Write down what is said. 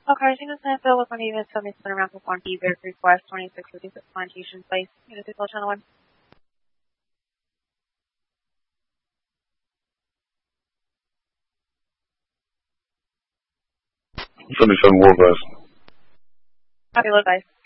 Okay, single sample with one even submit to around with one feedback request 2656 plantation place, unit 2 channel 1. 77 War guys. Copy, low guys.